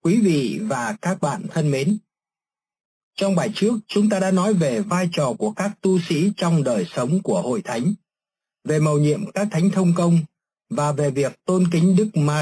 Quý vị và các bạn thân mến, trong bài trước chúng ta đã nói về vai trò của các tu sĩ trong đời sống của hội thánh, về mầu nhiệm các thánh thông công và về việc tôn kính Đức